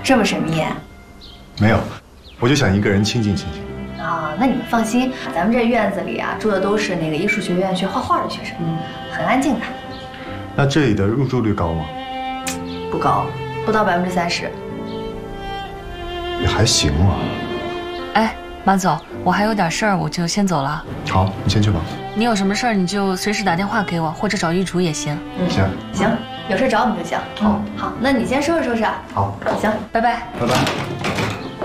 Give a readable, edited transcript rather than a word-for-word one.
这么神秘？ 没有，我就想一个人清静清静。 啊，那你们放心，咱们这院子里啊住的都是那个艺术学院学画画的学生，很安静的。 那这里的入住率高吗？ 不高，不到30%。 也还行啊。 哎，马总，我还有点事儿，我就先走了。 好，你先去吧。 你有什么事儿你就随时打电话给我，或者找玉竹也行。 行行，有事找我们就行。好，那你先收拾收拾啊。 好， 行， 拜拜。 拜拜。